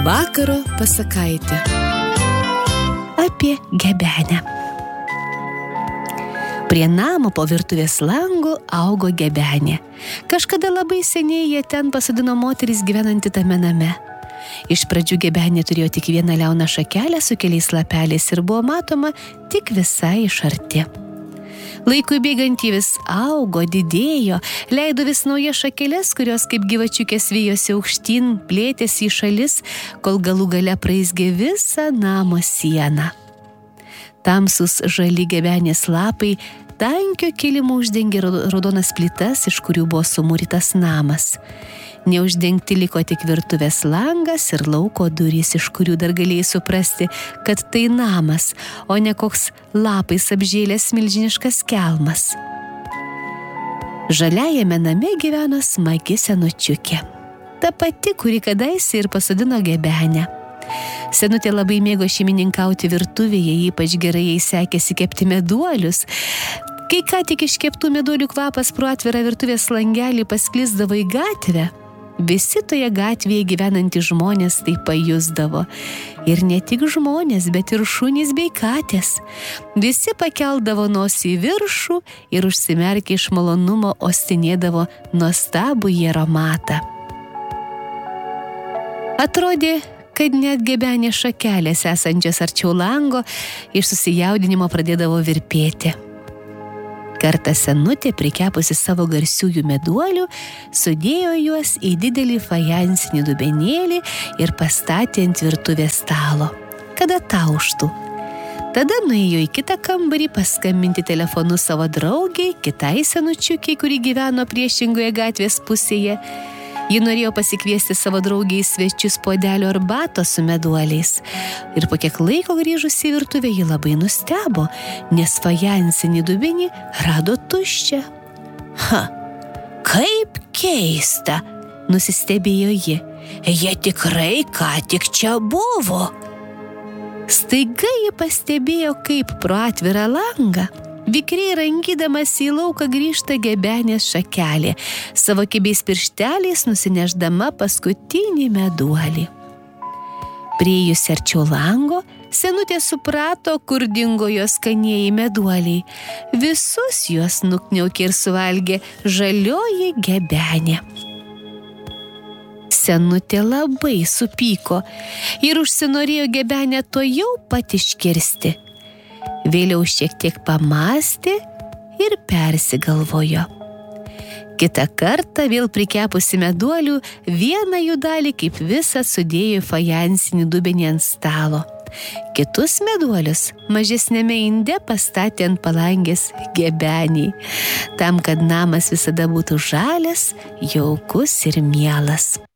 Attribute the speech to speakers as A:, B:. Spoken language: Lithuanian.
A: Vakaro pasakaitė apie gebenę. Prie namo po virtuvės langų augo gebenė. Kažkada labai seniai jie ten pasodino moteris gyvenanti tame name. Iš pradžių gebenė turėjo tik vieną liauną šakelę su keliais lapeliais ir buvo matoma tik visai iš arti. Laikui bėgant ji vis augo, didėjo, leido vis naujas šakeles, kurios kaip gyvačiukės vijosi aukštyn, plėtėsi į šalis, kol galų gale praizgė visą namo sieną. Tamsus žali gebenės lapai tankio kilimo uždengė raudonas plytas, iš kurių buvo sumūrytas namas. Neuždengti liko tik virtuvės langas ir lauko durys, iš kurių dar galėjai suprasti, kad tai namas, o ne koks lapais apžėlęs milžiniškas kelmas. Žaliajame name gyveno smagi senučiukė. Ta pati, kuri kadaise ir pasodino gebenę. Senutė labai mėgo šeimininkauti virtuvėje, ypač gerai jai sekėsi kepti meduolius. Kai ką tik iškeptų meduolių kvapas pro atvirą virtuvės langelį pasklisdavo į gatvę, visi toje gatvėje gyvenantys žmonės tai pajusdavo. Ir ne tik žmonės, bet ir šunys bei katės. Visi pakeldavo nosį į viršų ir užsimerkę iš malonumo uostinėdavo nuostabųjį aromatą. Atrodė, kad net gebenės šakelės esančios arčiau lango iš susijaudinimo pradėdavo virpėti. Kartą senutė, prikepusi savo garsiųjų meduolių, sudėjo juos į didelį fajansinį dubenėlį ir pastatė ant virtuvės stalo, kad atauštų. Tada nuėjo į kitą kambarį paskambinti telefonu savo draugiai, kitai senučiukiai, kuri gyveno priešingoje gatvės pusėje. Ji norėjo pasikviesti savo draugiai į svečius puodelio arbatos su meduoliais. Ir po kiek laiko grįžusi į virtuvę ji labai nustebo, nes fajansinį dubenį rado tuščią. Kaip keista, nusistebėjo ji. Jie tikrai ką tik čia buvo. Staiga ji pastebėjo, kaip pro atvirą langą vikriai rankydamas į lauką grįžta gebenės šakelė, savo kibiais piršteliais nusinešdama paskutinį meduolį. Priėjusi arčiau lango, senutė suprato, kur dingo jos skanieji meduoliai. Visus juos nukniaukė ir suvalgė žalioji gebenė. Senutė labai supyko ir užsinorėjo gebenę tuojau pat iškirsti. Vėliau šiek tiek pamąstė ir persigalvojo. Kitą kartą vėl prikepusi meduolių, vieną jų dalį kaip visą sudėjo į fajansinį dubenį ant stalo. Kitus meduolius mažesnėme inde pastatė ant palangės gebeniai, tam, kad namas visada būtų žalias, jaukus ir mielas.